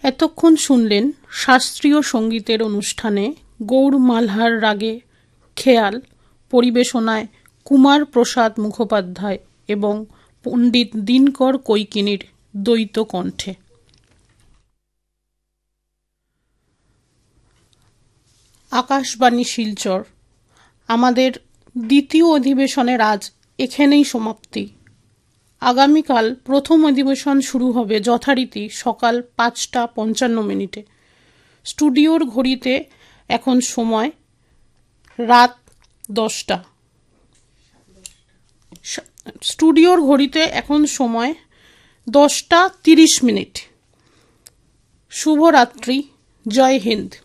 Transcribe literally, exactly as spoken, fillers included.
এতক্ষণ শুনলেন শাস্ত্রীয় সঙ্গীতের অনুষ্ঠানে গৌর মালহার রাগে খেয়াল, পরিবেশনায় কুমার প্রসাদ মুখোপাধ্যায় এবং পণ্ডিত দিনকর কৈকিনীর দ্বৈত কণ্ঠে। আকাশবাণী শিলচর। আমাদের দ্বিতীয় অধিবেশনের আজ এখানেই সমাপ্তি। আগামীকাল প্রথম অধিবেশন শুরু হবে যথারীতি সকাল পাঁচটা পঞ্চান্ন মিনিটে। স্টুডিওর ঘড়িতে এখন সময় রাত দশটা। স্টুডিওর ঘড়িতে এখন সময় দশটা তিরিশ মিনিট। শুভরাত্রি। জয় হিন্দ।